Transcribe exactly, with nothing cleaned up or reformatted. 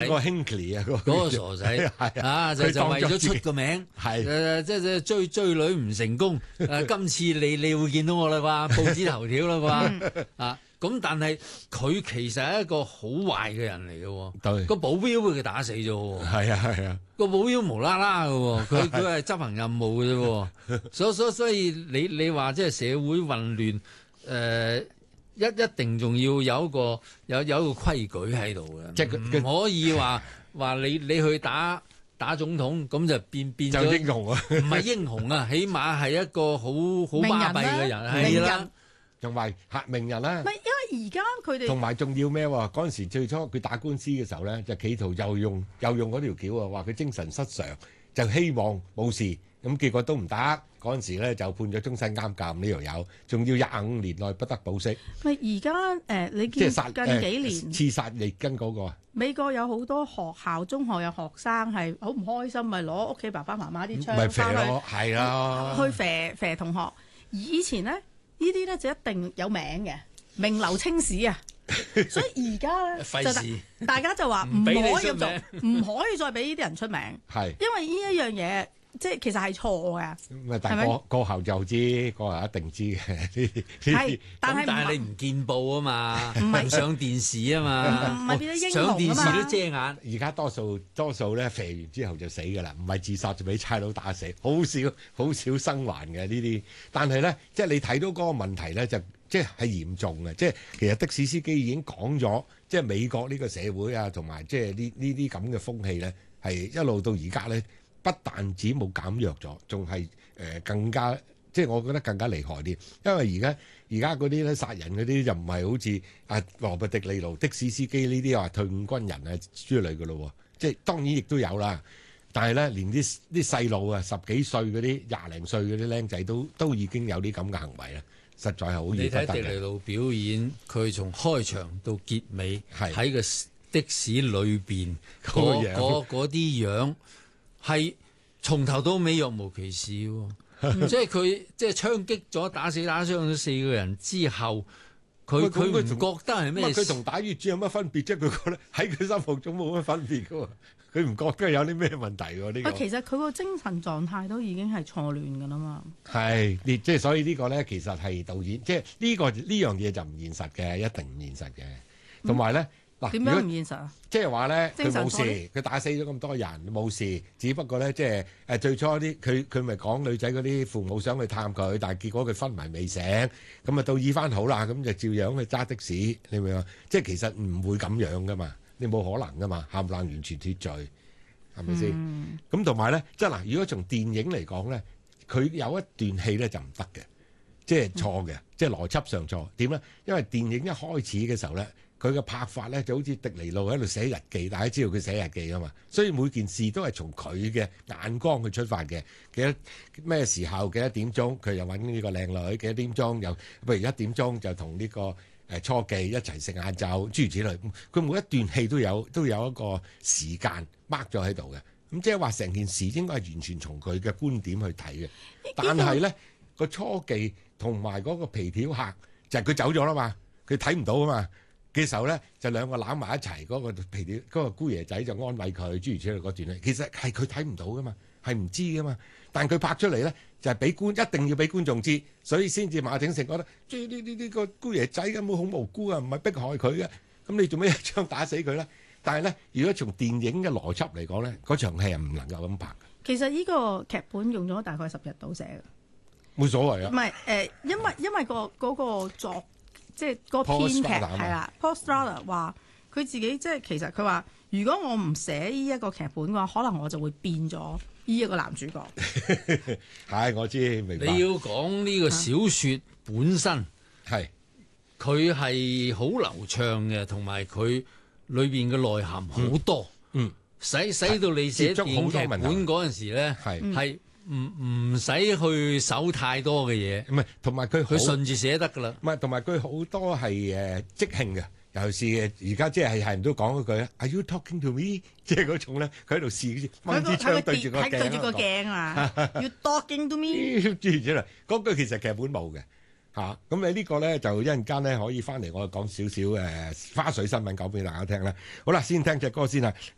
個 Hinkley 啊，嗰嗰個傻仔啊，就就為咗出個名， 係誒即係追追女唔成功，誒今次你你會見到我啦啩，報紙頭條啦啩啊！咁但係佢其實係一個好壞嘅人嚟嘅， 對個保鏢俾佢打死咗， 係啊係啊， 個保鏢無啦啦嘅，佢佢係執行任務嘅啫，所所所以你你話即係社會混亂，誒、呃、一一定仲要有一個有有一個規矩喺度嘅， 即係唔可以話話你你去打打總統咁就變變咗就英雄啊， 唔係英雄啊，起碼係一個好好巴閉嘅人，係啦。 同埋嚇名人啦， 唔係因為而家佢哋同埋仲要咩喎？嗰陣時最初佢打官司嘅時候咧，就企圖又用又用嗰條橋啊，話佢精神失常，就希望冇事，咁結果都唔得。嗰陣時咧就判咗終身監禁呢條友，仲要廿五年內不得保釋。 咪而家誒，你見即係殺近幾年誒刺殺列根嗰個啊， 美國有好多學校、中學有學生係好唔開心，咪攞屋企爸爸媽媽啲咪槍翻肥咯， 去係啊， 去射射同學。以前咧，呢啲咧就一定有名嘅，名留青史啊。所以而家咧就大大家就話唔可以咁做，唔可以再俾呢啲人出名， 係因為呢一樣嘢。即係其實係錯嘅， 咁啊！但係過過後就知，過後一定知嘅呢啲。 係，但係但係你唔見報啊嘛， 唔係上電視啊嘛， 唔係變咗英雄啊嘛。 上電視都遮眼。 而家多數多數咧射完之後就死㗎啦，唔係自殺就俾差佬打死，好少好少生還嘅呢啲。但係咧，即係你睇到嗰個問題咧，就即係係嚴重嘅。即係其實的士司機已經講咗，即係美國呢個社會啊，同埋即係呢呢啲咁嘅風氣咧，係一路到而家咧。不但止冇減弱咗，仲係誒更加，即係我覺得更加厲害啲。因為而家而家嗰啲咧殺人嗰啲就唔係好似啊羅伯迪尼路的士司機呢啲話退伍軍人啊之類嘅咯，即係當然亦都有啦。但係咧，連啲啲細路啊，十幾歲嗰啲廿零歲嗰啲僆仔都都已經有啲咁嘅行為啦，實在係好易不得嘅。 你睇迪尼路表演，佢從開場到結尾喺個的士裏邊嗰嗰嗰啲樣。係從頭到尾若無其事喎，即係佢即係槍擊咗打死打傷咗四個人之後，佢佢唔覺得係咩？ 佢同打乙醯有乜分別啫？佢覺得喺佢心目中冇乜分別嘅喎，佢唔覺得有啲咩問題喎？呢個其實佢個精神狀態都已經係錯亂㗎啦嘛。 係，即係所以呢個咧，其實係導演，即係呢個呢樣嘢就唔現實嘅，一定唔現實嘅，同埋咧。嗱， 點樣唔現實啊？ 即係話咧，佢冇事， 佢打死咗咁多人冇事，只不過咧，即係誒最初啲佢佢咪講女仔嗰啲父母想去探佢，但係結果佢昏迷未醒，咁啊到醫翻好啦，咁就照樣去揸的士，你明唔明？即係其實唔會咁樣噶嘛，你冇可能噶嘛，冚唪唥完全脫罪，係咪先？咁同埋咧，即係嗱，如果從電影嚟講咧，佢有一段戲咧就唔得嘅，即係錯嘅，嗯、即係邏輯上錯。點咧？因為電影一開始嘅時候咧。佢嘅拍法咧就好似迪尼路喺度寫日記，大家知道佢寫日記啊嘛，所以每件事都係從佢嘅眼光去出發嘅。幾多咩時候幾多點鐘，佢又揾呢個靚女，幾多點鐘又譬如一點鐘就同呢個誒初記一齊食晏晝，諸如此類。佢每一段戲都有都有一個時間 mark 咗喺度嘅。咁即係話成件事應該係完全從佢嘅觀點去睇嘅。但係咧個初記同埋嗰個皮條客就係佢走咗啦嘛，佢睇唔到啊嘛。嘅時候咧，就兩個攬埋一齊，嗰、那個皮條嗰、那個姑爺仔就安慰佢，諸如此類嗰段咧，其實係佢睇唔到噶嘛，係唔知噶嘛。但佢拍出嚟咧，就係、是、俾觀一定要俾觀眾知，所以先至馬鼎盛覺得，即係呢呢呢個姑爺仔根本好無辜啊，唔係迫害佢嘅。咁你做咩一槍打死佢咧？但係咧，如果從電影嘅邏輯嚟講咧，嗰場戲係唔能夠咁拍。 其實呢個劇本用咗大概十日到寫嘅， 冇所謂啊。 唔係誒，因為因為、那個嗰、那個作。即係個編劇係啦 Paul Strada 話佢自己即係其實佢話，如果我唔寫呢一個劇本嘅話，可能我就會變咗呢一個男主角。 係我知明白。 你要講呢個小説本身係佢係好流暢嘅，同埋佢裏邊嘅內涵好多。嗯，使使到你寫電影劇本嗰陣時咧，係係。唔唔使去搜太多嘅嘢， 唔係同埋佢佢順住寫得噶啦。 唔係同埋佢好多係誒即興嘅，尤其是而家即係係人都講嗰句 Are you talking to me？ 即係嗰種咧，佢喺度試掹支槍對住個鏡， 對住個鏡啊 ！You talking to me？ 嗰句其實劇本冇嘅嚇。咁你呢個咧就一陣間咧可以翻嚟，我講少少誒花絮新聞講俾大家聽啦。好啦，先聽隻歌先啊。